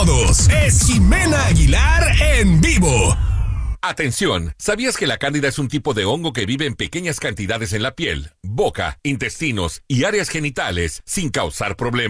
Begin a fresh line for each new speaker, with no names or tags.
todos. Es Jimena Aguilar en vivo.
Atención, ¿sabías que la cándida es un tipo de hongo que vive en pequeñas cantidades en la piel, boca, intestinos y áreas genitales sin causar problemas?